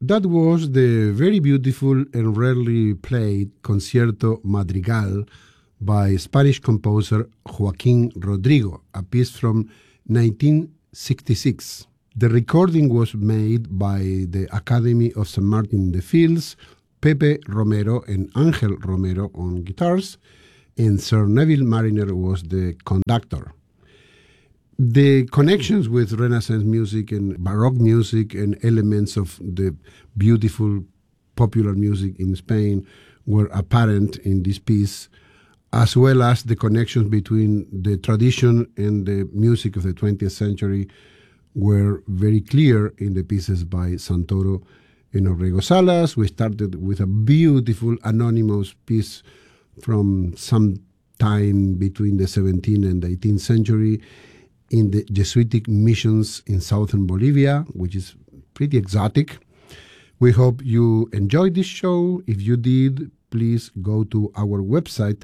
That was the very beautiful and rarely played Concierto Madrigal by Spanish composer Joaquín Rodrigo, a piece from 1966. The recording was made by the Academy of St. Martin in the Fields, Pepe Romero and Ángel Romero on guitars, and Sir Neville Mariner was the conductor. The connections with Renaissance music and Baroque music and elements of the beautiful popular music in Spain were apparent in this piece, as well as the connections between the tradition and the music of the 20th century were very clear in the pieces by Santoro and Orrego Salas. We started with a beautiful anonymous piece from some time between the 17th and the 18th century in the Jesuitic missions in southern Bolivia, which is pretty exotic. We hope you enjoyed this show. If you did, please go to our website,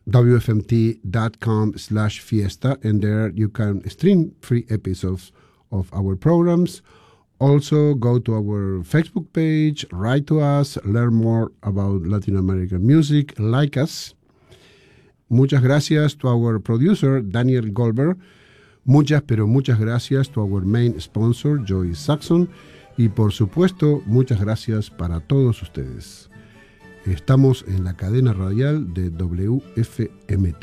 wfmt.com/fiesta, and there you can stream free episodes of our programs. Also, go to our Facebook page, write to us, learn more about Latin American music, like us. Muchas gracias to our producer, Daniel Goldberg. Muchas, pero muchas gracias to our main sponsor, Joy Saxon. Y por supuesto, muchas gracias para todos ustedes. Estamos en la cadena radial de WFMT.